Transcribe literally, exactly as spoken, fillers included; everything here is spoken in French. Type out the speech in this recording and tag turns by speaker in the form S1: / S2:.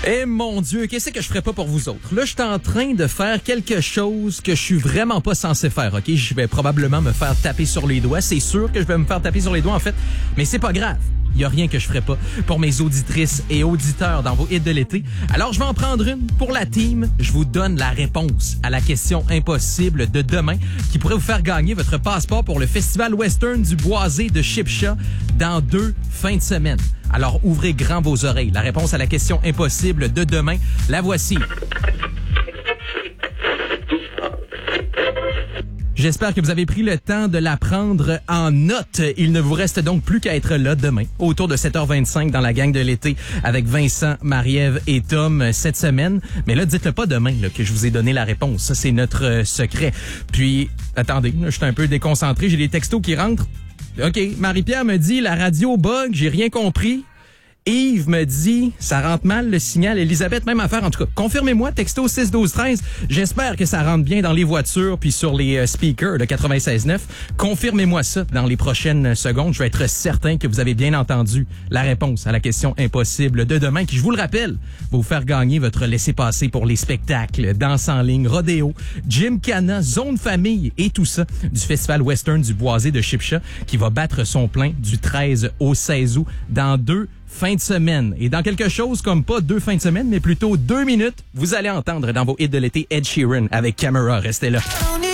S1: Eh mon Dieu, qu'est-ce que je ferais pas pour vous autres? Là, je suis en train de faire quelque chose que je suis vraiment pas censé faire, OK? Je vais probablement me faire taper sur les doigts. C'est sûr que je vais me faire taper sur les doigts, en fait. Mais c'est pas grave. Il y a rien que je ferais pas pour mes auditrices et auditeurs dans vos hits de l'été. Alors, je vais en prendre une pour la team. Je vous donne la réponse à la question impossible de demain qui pourrait vous faire gagner votre passeport pour le Festival Western du Boisé de Shipsha dans deux fins de semaine. Alors, ouvrez grand vos oreilles. La réponse à la question impossible de demain, la voici. J'espère que vous avez pris le temps de la prendre en note. Il ne vous reste donc plus qu'à être là demain, autour de sept heures vingt-cinq dans la gang de l'été avec Vincent, Marie-Ève et Tom cette semaine. Mais là, dites-le pas demain là, que je vous ai donné la réponse. Ça, c'est notre euh, secret. Puis, attendez, là, je suis un peu déconcentré. J'ai des textos qui rentrent. OK, Marie-Pierre me dit, la radio bug, j'ai rien compris. Yves me dit, ça rentre mal le signal. Elisabeth, même affaire. En tout cas, confirmez-moi, texto six douze treize. J'espère que ça rentre bien dans les voitures puis sur les euh, speakers de quatre-vingt-seize neuf. Confirmez-moi ça dans les prochaines secondes. Je vais être certain que vous avez bien entendu la réponse à la question impossible de demain qui, je vous le rappelle, va vous faire gagner votre laissez-passer pour les spectacles, danse en ligne, rodéo, gymkhana, zone famille et tout ça du Festival Western du Boisé de Shipsha qui va battre son plein du treize au seize août dans deux fin de semaine. Et dans quelque chose comme pas deux fins de semaine, mais plutôt deux minutes, vous allez entendre dans vos hits de l'été Ed Sheeran avec Camera. Restez là.